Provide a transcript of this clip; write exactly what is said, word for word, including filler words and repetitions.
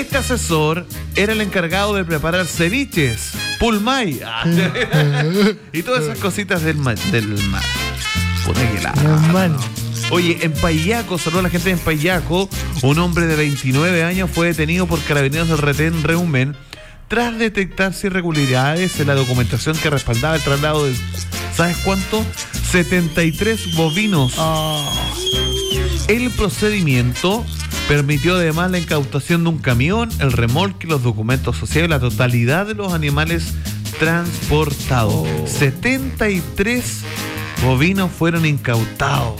Este asesor era el encargado de preparar ceviches, pulmay y todas esas cositas del mar. Del mar. Puta que la- Normal. Oye, en Payaco, saludos a la gente de Payaco, un hombre de veintinueve años fue detenido por carabineros del retén Reumen tras detectarse irregularidades en la documentación que respaldaba el traslado de, ¿sabes cuánto? setenta y tres bovinos. Oh. El procedimiento permitió además la incautación de un camión, el remolque, los documentos asociados y la totalidad de los animales transportados. Oh. setenta y tres bovinos fueron incautados.